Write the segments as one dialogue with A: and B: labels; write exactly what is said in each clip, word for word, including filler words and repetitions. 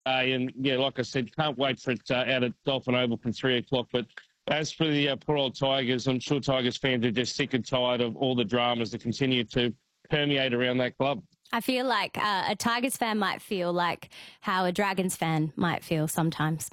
A: and yeah, like I said, can't wait for it uh, out at Dolphin Oval from three o'clock. But as for the uh, poor old Tigers, I'm sure Tigers fans are just sick and tired of all the dramas that continue to permeate around that club.
B: I feel like uh, a Tigers fan might feel like how a Dragons fan might feel sometimes.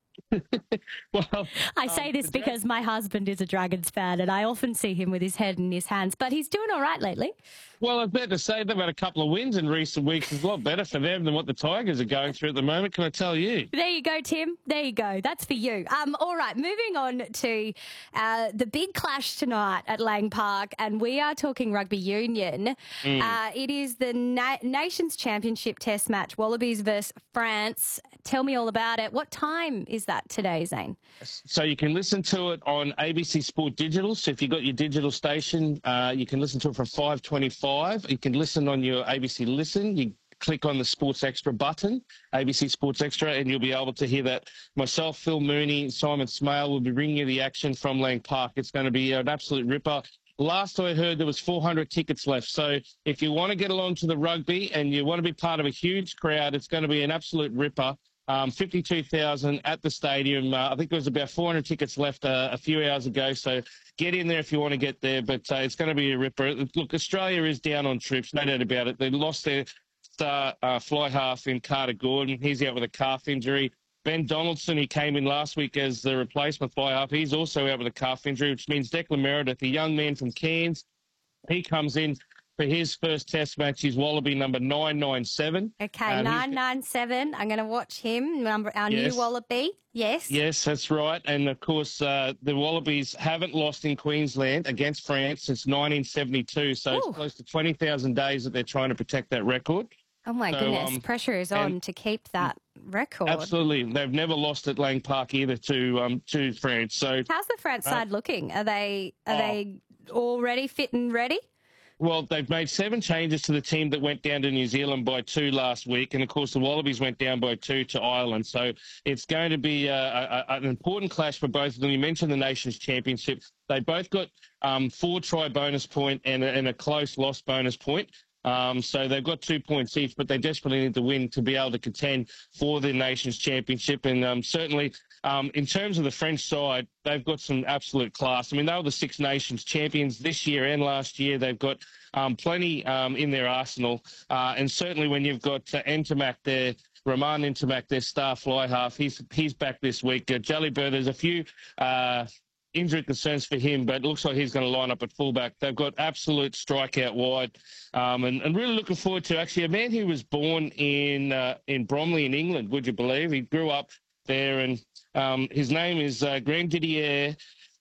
A: Well,
B: I say
A: um,
B: this because my husband is a Dragons fan and I often see him with his head in his hands, but he's doing all right lately.
A: Well, I was about to say they've had a couple of wins in recent weeks. It's a lot better for them than what the Tigers are going through at the moment, can I tell you?
B: There you go, Tim. There you go. That's for you. Um, all right, moving on to uh, the big clash tonight at Lang Park, and we are talking rugby union. Mm. Uh, it is the Na- Nations Championship Test match, Wallabies versus France. Tell me all about it. What time is that today, Zane?
A: So you can listen to it on A B C Sport Digital. So if you've got your digital station, uh, you can listen to it from five twenty-five. You can listen on your A B C Listen. You click on the Sports Extra button, A B C Sports Extra, and you'll be able to hear that. Myself, Phil Mooney, Simon Smale will be bringing you the action from Lang Park. It's going to be an absolute ripper. Last I heard, there was four hundred tickets left. So if you want to get along to the rugby and you want to be part of a huge crowd, it's going to be an absolute ripper. Um, fifty-two thousand at the stadium. Uh, I think there was about four hundred tickets left uh, a few hours ago. So get in there if you want to get there. But uh, it's going to be a ripper. Look, Australia is down on troops, no doubt about it. They lost their star uh, fly half in Carter Gordon. He's out with a calf injury. Ben Donaldson, he came in last week as the replacement fly half. He's also out with a calf injury, which means Declan Meredith, a young man from Cairns, he comes in for his first test match. He's Wallaby number nine nine seven.
B: Okay, um, nine nine seven. I'm going to watch him, number our yes. new Wallaby. Yes.
A: Yes, that's right. And, of course, uh, the Wallabies haven't lost in Queensland against France since nineteen seventy-two. So Ooh. It's close to twenty thousand days that they're trying to protect that record.
B: Oh, my so, goodness. Um, Pressure is on to keep that record.
A: Absolutely. They've never lost at Lang Park either to um, to France. So
B: how's the France uh, side looking? Are they Are oh, they already fit and ready?
A: Well, they've made seven changes to the team that went down to New Zealand by two last week. And, of course, the Wallabies went down by two to Ireland. So it's going to be uh, a, a, an important clash for both of them. You mentioned the Nations Championship. They both got um, four try bonus point and a, and a close loss bonus point. Um, so they've got two points each, but they desperately need to win to be able to contend for the Nations Championship. And um, certainly um, in terms of the French side, they've got some absolute class. I mean, they were the Six Nations champions this year and last year. They've got um, plenty um, in their arsenal. Uh, and certainly when you've got uh, Ntamak there, Roman Ntamak, their star fly half, he's he's back this week. Uh, Jalibert, there's a few uh, injury concerns for him, but it looks like he's going to line up at fullback. They've got absolute strike out wide. Um, and, and really looking forward to actually a man who was born in uh, in Bromley in England, would you believe? He grew up there, and um, his name is uh, Grand Didier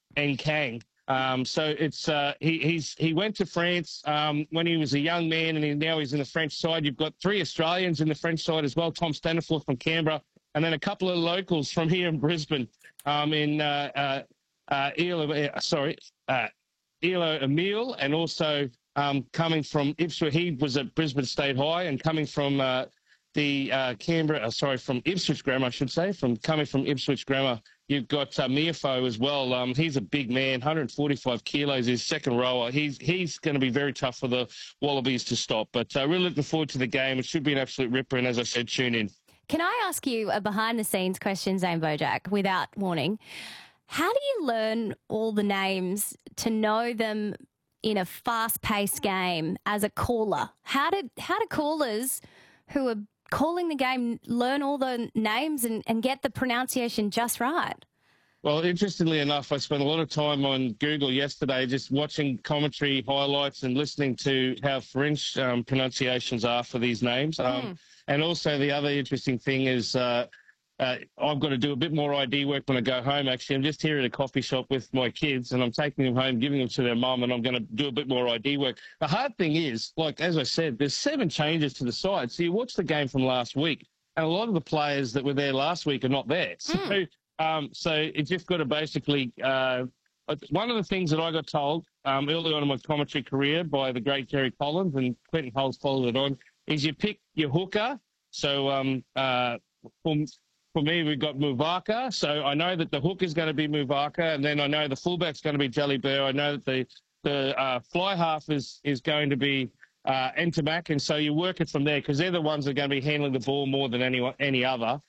A: Nkang. Um, so it's uh, he he's he went to France um, when he was a young man, and he, now he's in the French side. You've got three Australians in the French side as well, Tom Staniforth from Canberra, and then a couple of locals from here in Brisbane, um, in uh, uh, uh, Elo, uh, sorry, uh, Elo Emile, and also um, coming from Ipswich. He was at Brisbane State High, and coming from uh, the uh, Canberra, uh, sorry, from Ipswich Grammar, I should say, from coming from Ipswich Grammar. You've got uh, Miafo as well. Um, he's a big man, one hundred forty-five kilos, his second rower. He's he's going to be very tough for the Wallabies to stop. But uh, really looking forward to the game. It should be an absolute ripper, and as I said, tune in.
B: Can I ask you a behind-the-scenes question, Zane Bojack, without warning? How do you learn all the names to know them in a fast-paced game as a caller? How did how do callers who are calling the game learn all the names and, and get the pronunciation just right?
A: Well, interestingly enough, I spent a lot of time on Google yesterday just watching commentary highlights and listening to how French um, pronunciations are for these names. Um, mm. And also the other interesting thing is uh, uh, I've got to do a bit more I D work when I go home, actually. I'm just here at a coffee shop with my kids, and I'm taking them home, giving them to their mum, and I'm going to do a bit more I D work. The hard thing is, like, as I said, there's seven changes to the side. So you watch the game from last week, and a lot of the players that were there last week are not there. So, mm. um, so it's just got to basically uh, – one of the things that I got told um, early on in my commentary career by the great Jerry Collins, and Quentin Hulse followed it on, is you pick your hooker. So um, uh, for, for me, we've got Muvaka. So I know that the hook is going to be Muvaka, and then I know the fullback's going to be Jalibert. I know that the the uh, fly half is is going to be uh, Entomac, and so you work it from there because they're the ones that are going to be handling the ball more than any any other.